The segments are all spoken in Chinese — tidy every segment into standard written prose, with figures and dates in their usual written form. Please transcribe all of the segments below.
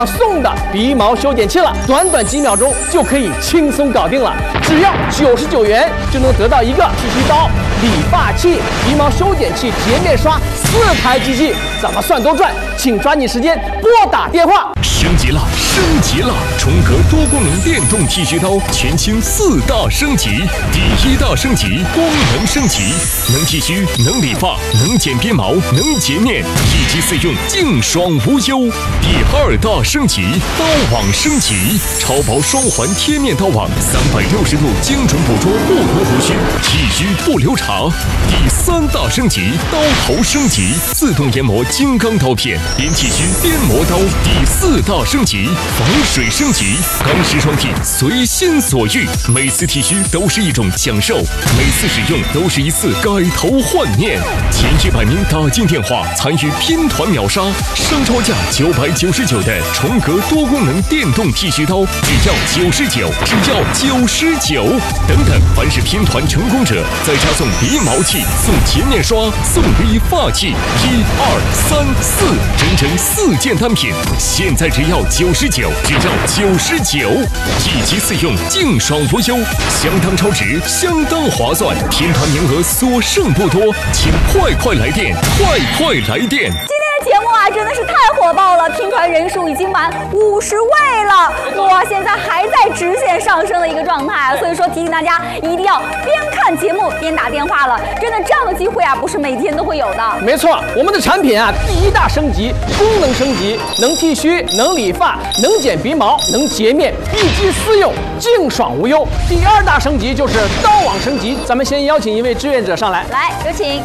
送的鼻毛修剪器了，短短几秒钟就可以轻松搞定了，只要99元就能得到一个剃须刀、理发器、鼻毛修剪器、洁面刷4台机器，怎么算都赚！请抓紧时间拨打电话。 升级了，升级了！重革多功能电动剃须刀全新4大升级。第1大升级，功能升级，能剃须，能理发，能剪边毛，能洁面，一机4用，净爽无忧。第2大升级，刀网升级，超薄双环贴面刀网，360度精准捕捉不同胡须，剃须不留茬。第3大升级，刀头升级，自动研磨金刚刀片，边剃须边磨刀。第4大升级，防水升级，钢丝双剃，随心所欲，每次剃须都是一种享受，每次使用都是一次改头换面。前100名打进电话参与拼团秒杀，商超价999的重革多功能电动剃须刀，只要99，只要99。等等，凡是拼团成功者，再加送鼻毛器、送洁面刷、送理发器，1、2、3、4，整整4件单品，现在只要99，只要99，一机4用，净爽无忧，相当超值，相当划算，拼团名额所剩不多，请快来电，快来电！ 节目啊，真的是太火爆了，拼团人数已经满50位了，哇，现在还在直线上升的一个状态，所以说提醒大家一定要边看节目边打电话了，真的这样的机会啊，不是每天都会有的。 没错，我们的产品啊，第1大升级，功能升级，能剃须，能理发，能剪鼻毛，能洁面，一机4用，净爽无忧。第2大升级就是刀网升级，咱们先邀请一位志愿者上来， 来，有请。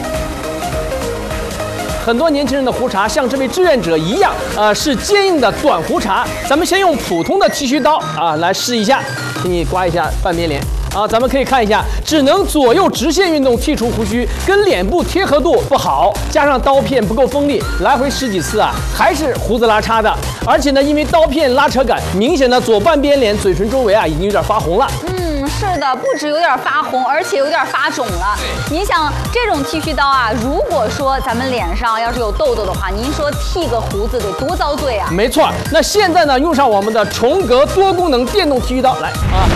很多年轻人的胡茬像这位志愿者一样，是坚硬的短胡茬。咱们先用普通的剃须刀来试一下，请你刮一下半边脸。咱们可以看一下，只能左右直线运动剔除胡须，跟脸部贴合度不好，加上刀片不够锋利，来回10几次还是胡子拉碴的。而且呢，因为刀片拉扯感，明显的左半边脸嘴唇周围已经有点发红了。 是的，不止有点发红，而且有点发肿了。你想，这种剃须刀如果说咱们脸上要是有痘痘的话，您说剃个胡子得多遭罪啊！ 没错，那现在呢，用上我们的重革多功能电动剃须刀，来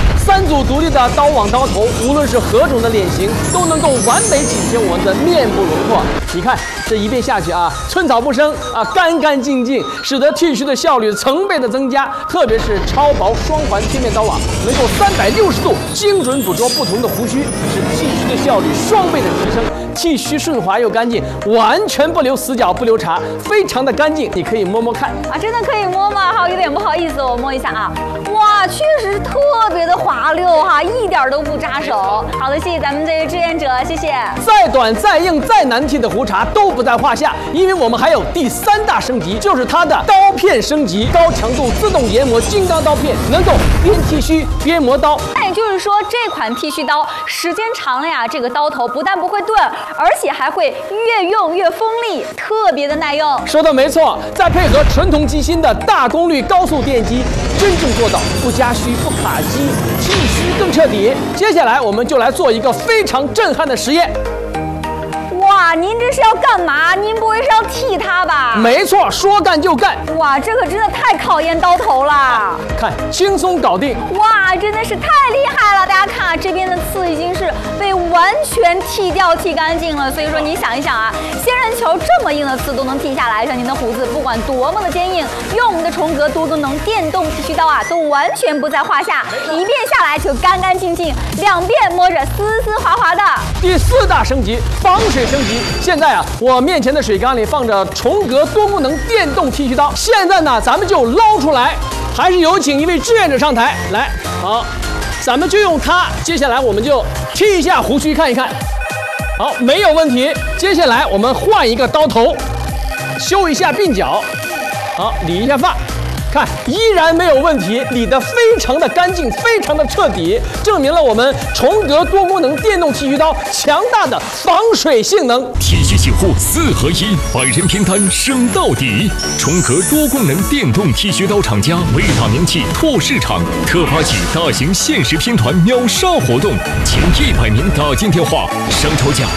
3组独立的刀网刀头，无论是何种的脸型，都能够完美体现我们的面部轮廓。你看这一遍下去寸草不生干干净净，使得剃须的效率成倍的增加。特别是超薄双环贴面刀网，能够360度精准捕捉不同的胡须，使剃须的效率双倍的提升，剃须顺滑又干净，完全不留死角不留茬，非常的干净。你可以摸摸看真的可以摸吗？好，有点不好意思，我摸一下哇，确实特别的滑溜一点都不扎手。好的，谢谢咱们这位志愿者，谢谢。 再短再硬再难剃的胡茬都不在话下，因为我们还有第3大升级，就是它的刀片升级，高强度自动研磨金刚刀片，能够边剃须边磨刀。 那也就是说，这款剃须刀时间长了这个刀头不但不会钝，而且还会越用越锋利，特别的耐用。 说的没错，再配合纯铜机芯的大功率高速电机，真正做到不加须不卡机，剃须更彻底。接下来我们就来做一个非常震撼的实验。 哇，您这是要干嘛？您不会是要剃它吧？ 没错，说干就干。 哇，这可真的太考验刀头了。 看，轻松搞定。 哇，真的是太厉害了！大家看这边的刺已经是被完全剃掉、剃干净了。所以说，你想一想仙人球这么硬的刺都能剃下来，像您的胡子不管多么的坚硬，用我们的重革多功能电动剃须刀都完全不在话下，一遍下来就干干净净，2遍摸着丝丝滑滑的。 第4大升级，防水升级。现在我面前的水缸里放着重革多功能电动剃须刀，现在呢，咱们就捞出来。还是有请一位志愿者上台来。好，咱们就用它。接下来我们就剃一下胡须看一看。好，没有问题。接下来我们换一个刀头，修一下鬓角，好，理一下发。看，依然没有问题，理得非常的干净，非常的彻底，证明了我们重革多功能电动剃须刀强大的防水性能。 剃须洗护4合1，百人拼单升到底。重革多功能电动剃须刀厂家为打名气拓市场，特发起大型限时拼团秒杀活动，前100名打进电话，商超价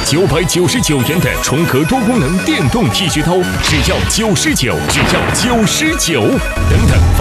999元的重革多功能电动剃须刀，只要99，只要99。等等。